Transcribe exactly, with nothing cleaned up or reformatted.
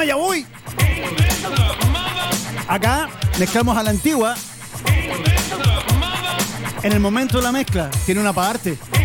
llama Ya Voy. Acá mezclamos a la antigua. En el momento de la mezcla tiene una parte.